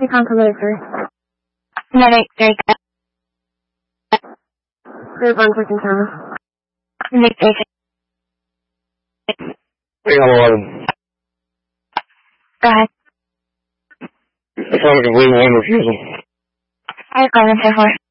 You can't come over. No, very good. Group 1 for Santana. Nick, Hang on 11. go ahead. Affirmative, leave 1 refusal. I call in 4.